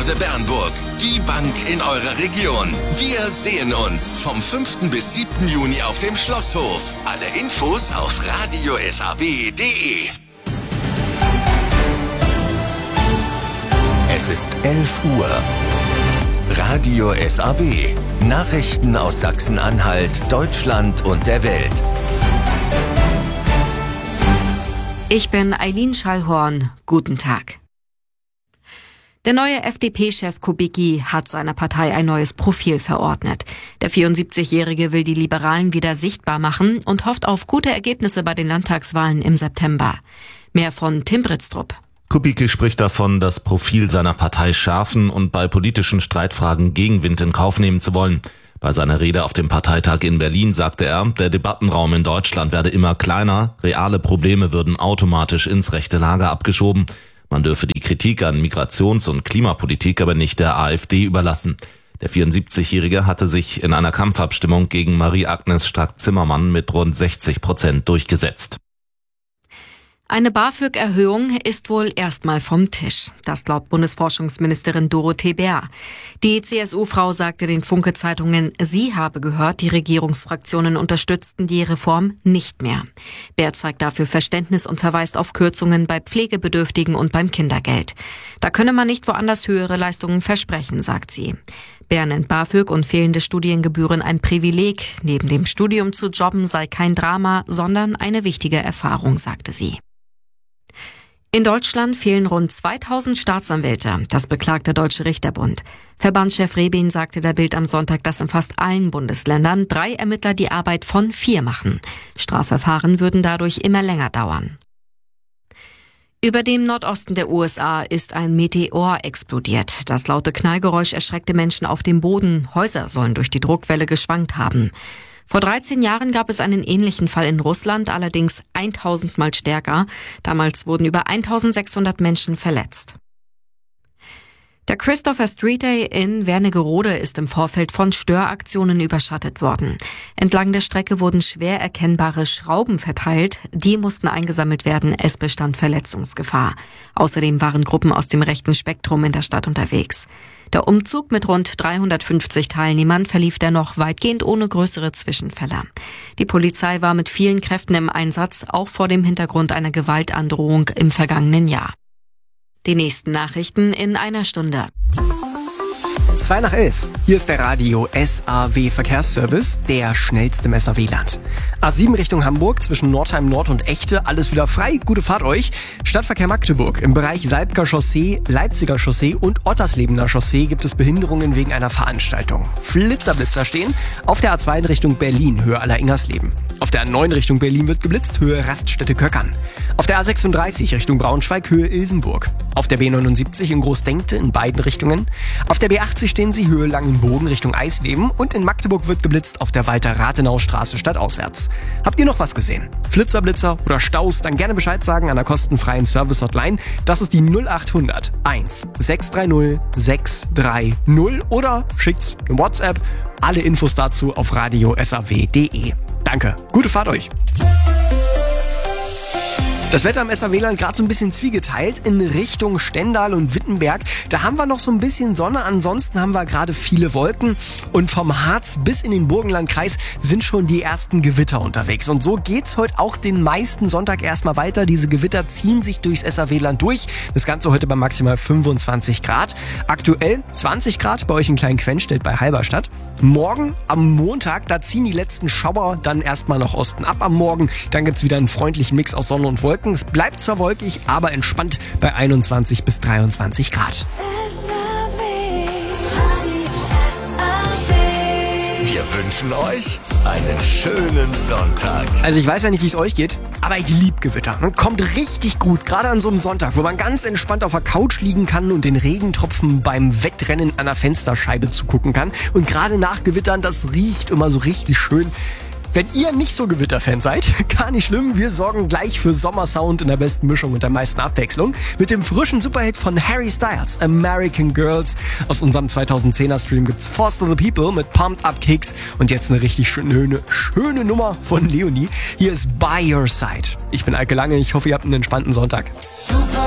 Bernburg. Die Bank in eurer Region. Wir sehen uns vom 5. bis 7. Juni auf dem Schlosshof. Alle Infos auf radiosaw.de. Es ist 11 Uhr. Radio SAW. Nachrichten aus Sachsen-Anhalt, Deutschland und der Welt. Ich bin Eileen Schallhorn. Guten Tag. Der neue FDP-Chef Kubicki hat seiner Partei ein neues Profil verordnet. Der 74-Jährige will die Liberalen wieder sichtbar machen und hofft auf gute Ergebnisse bei den Landtagswahlen im September. Mehr von Tim Britztrup. Kubicki spricht davon, das Profil seiner Partei schärfen und bei politischen Streitfragen Gegenwind in Kauf nehmen zu wollen. Bei seiner Rede auf dem Parteitag in Berlin sagte er, der Debattenraum in Deutschland werde immer kleiner, reale Probleme würden automatisch ins rechte Lager abgeschoben. Man dürfe die Kritik an Migrations- und Klimapolitik aber nicht der AfD überlassen. Der 74-Jährige hatte sich in einer Kampfabstimmung gegen Marie-Agnes Strack-Zimmermann mit rund 60% durchgesetzt. Eine BAföG-Erhöhung ist wohl erstmal vom Tisch. Das glaubt Bundesforschungsministerin Dorothee Bär. Die CSU-Frau sagte den Funke-Zeitungen, sie habe gehört, die Regierungsfraktionen unterstützten die Reform nicht mehr. Bär zeigt dafür Verständnis und verweist auf Kürzungen bei Pflegebedürftigen und beim Kindergeld. Da könne man nicht woanders höhere Leistungen versprechen, sagt sie. Bär nennt BAföG und fehlende Studiengebühren ein Privileg. Neben dem Studium zu jobben sei kein Drama, sondern eine wichtige Erfahrung, sagte sie. In Deutschland fehlen rund 2000 Staatsanwälte. Das beklagt der Deutsche Richterbund. Verbandschef Rebin sagte der Bild am Sonntag, dass in fast allen Bundesländern 3 Ermittler die Arbeit von 4 machen. Strafverfahren würden dadurch immer länger dauern. Über dem Nordosten der USA ist ein Meteor explodiert. Das laute Knallgeräusch erschreckte Menschen auf dem Boden. Häuser sollen durch die Druckwelle geschwankt haben. Vor 13 Jahren gab es einen ähnlichen Fall in Russland, allerdings 1000 Mal stärker. Damals wurden über 1600 Menschen verletzt. Der Christopher Street Day in Wernigerode ist im Vorfeld von Störaktionen überschattet worden. Entlang der Strecke wurden schwer erkennbare Schrauben verteilt. Die mussten eingesammelt werden. Es bestand Verletzungsgefahr. Außerdem waren Gruppen aus dem rechten Spektrum in der Stadt unterwegs. Der Umzug mit rund 350 Teilnehmern verlief dennoch weitgehend ohne größere Zwischenfälle. Die Polizei war mit vielen Kräften im Einsatz, auch vor dem Hintergrund einer Gewaltandrohung im vergangenen Jahr. Die nächsten Nachrichten in einer Stunde. 2 nach 11. Hier ist der Radio SAW Verkehrsservice, der schnellste im SAW-Land. A7 Richtung Hamburg zwischen Nordheim Nord und Echte, alles wieder frei, gute Fahrt euch. Stadtverkehr Magdeburg, im Bereich Salbker Chaussee, Leipziger Chaussee und Otterslebener Chaussee gibt es Behinderungen wegen einer Veranstaltung. Blitzer stehen. Auf der A2 in Richtung Berlin, Höhe Aller-Ingersleben. Auf der A9 Richtung Berlin wird geblitzt, Höhe Raststätte Köckern. Auf der A36 Richtung Braunschweig, Höhe Ilsenburg. Auf der B79 in Großdenkte in beiden Richtungen. Auf der B80 stehen sie, Höhe Langenbogen Richtung Eisleben. Und in Magdeburg wird geblitzt auf der Walter-Rathenau-Straße stadtauswärts. Habt ihr noch was gesehen? Blitzer oder Staus? Dann gerne Bescheid sagen an der kostenfreien Service-Hotline. Das ist die 0800 1 630 630 oder schickt's eine WhatsApp. Alle Infos dazu auf radiosaw.de. Danke, gute Fahrt euch. Das Wetter im SAW-Land gerade so ein bisschen zwiegeteilt in Richtung Stendal und Wittenberg. Da haben wir noch so ein bisschen Sonne, ansonsten haben wir gerade viele Wolken. Und vom Harz bis in den Burgenlandkreis sind schon die ersten Gewitter unterwegs. Und so geht's heute auch den meisten Sonntag erstmal weiter. Diese Gewitter ziehen sich durchs SAW-Land durch. Das Ganze heute bei maximal 25 Grad. Aktuell 20 Grad bei euch in Klein-Quenstedt bei Halberstadt. Morgen am Montag, da ziehen die letzten Schauer dann erstmal nach Osten ab am Morgen. Dann gibt's wieder einen freundlichen Mix aus Sonne und Wolken. Es bleibt zwar wolkig, aber entspannt bei 21 bis 23 Grad. Wir wünschen euch einen schönen Sonntag. Also ich weiß ja nicht, wie es euch geht, aber ich liebe Gewitter. Man kommt richtig gut, gerade an so einem Sonntag, wo man ganz entspannt auf der Couch liegen kann und den Regentropfen beim Wettrennen an der Fensterscheibe zugucken kann. Und gerade nach Gewittern, das riecht immer so richtig schön. Wenn ihr nicht so Gewitterfan seid, gar nicht schlimm, wir sorgen gleich für Sommersound in der besten Mischung und der meisten Abwechslung mit dem frischen Superhit von Harry Styles, American Girls. Aus unserem 2010er Stream gibt's Foster the People mit Pumped Up Kicks und jetzt eine richtig schöne Nummer von Leonie. Hier ist By Your Side. Ich bin Eike Lange, ich hoffe, ihr habt einen entspannten Sonntag.